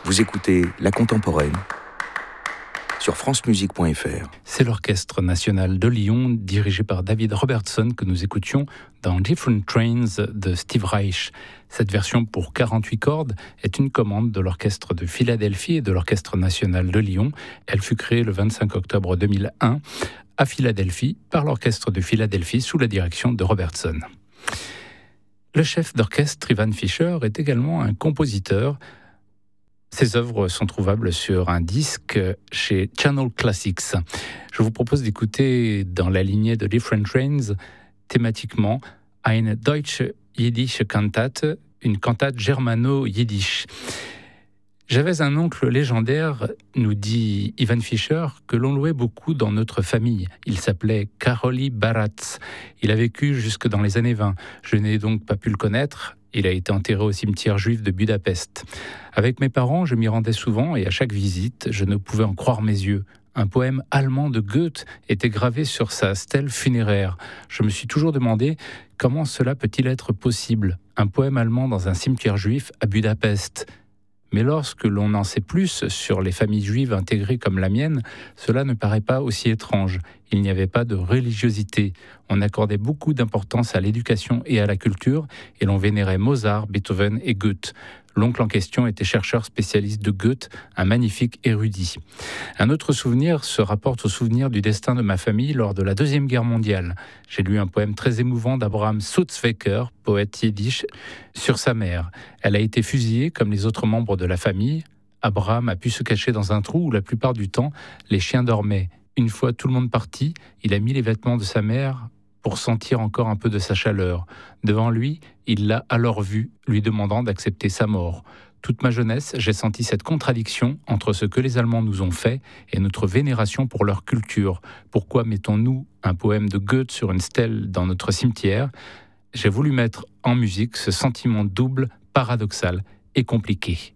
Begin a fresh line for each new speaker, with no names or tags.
Vous écoutez La Contemporaine sur francemusique.fr.
C'est l'Orchestre national de Lyon, dirigé par David Robertson, que nous écoutions dans Different Trains de Steve Reich. Cette version pour 48 cordes est une commande de l'Orchestre de Philadelphie et de l'Orchestre national de Lyon. Elle fut créée le 25 octobre 2001 à Philadelphie par l'Orchestre de Philadelphie sous la direction de Robertson. Le chef d'orchestre Ivan Fischer est également un compositeur. Ses œuvres sont trouvables sur un disque chez Channel Classics. Je vous propose d'écouter dans la lignée de Different Trains, thématiquement, Eine Deutsch-Jiddische Kantate, une cantate germano-yiddish. J'avais un oncle légendaire, nous dit Ivan Fischer, que l'on louait beaucoup dans notre famille. Il s'appelait Karoly Baratz. Il a vécu jusque dans les années 20. Je n'ai donc pas pu le connaître. Il a été enterré au cimetière juif de Budapest. Avec mes parents, je m'y rendais souvent et à chaque visite, je ne pouvais en croire mes yeux. Un poème allemand de Goethe était gravé sur sa stèle funéraire. Je me suis toujours demandé comment cela peut-il être possible, un poème allemand dans un cimetière juif à Budapest. Mais lorsque l'on en sait plus sur les familles juives intégrées comme la mienne, cela ne paraît pas aussi étrange. Il n'y avait pas de religiosité. On accordait beaucoup d'importance à l'éducation et à la culture, et l'on vénérait Mozart, Beethoven et Goethe. L'oncle en question était chercheur spécialiste de Goethe, un magnifique érudit. Un autre souvenir se rapporte au souvenir du destin de ma famille lors de la Deuxième Guerre mondiale. J'ai lu un poème très émouvant d'Abraham Sutzwecker, poète yiddish, sur sa mère. Elle a été fusillée comme les autres membres de la famille. Abraham a pu se cacher dans un trou où la plupart du temps, les chiens dormaient. Une fois tout le monde parti, il a mis les vêtements de sa mère pour sentir encore un peu de sa chaleur. Devant lui, il l'a alors vue, lui demandant d'accepter sa mort. Toute ma jeunesse, j'ai senti cette contradiction entre ce que les Allemands nous ont fait et notre vénération pour leur culture. Pourquoi mettons-nous un poème de Goethe sur une stèle dans notre cimetière ? J'ai voulu mettre en musique ce sentiment double, paradoxal et compliqué.